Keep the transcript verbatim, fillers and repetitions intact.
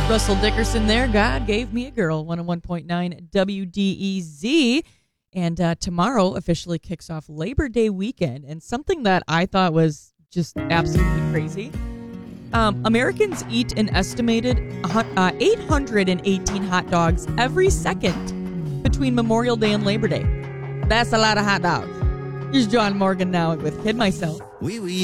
Russell Dickerson there. God gave me a girl. one oh one point nine W D E Z. And uh, tomorrow officially kicks off Labor Day weekend. And something that I thought was just absolutely crazy. Um, Americans eat an estimated uh, eight hundred eighteen hot dogs every second between Memorial Day and Labor Day. That's a lot of hot dogs. Here's John Morgan now with Kid Myself. Oui, oui.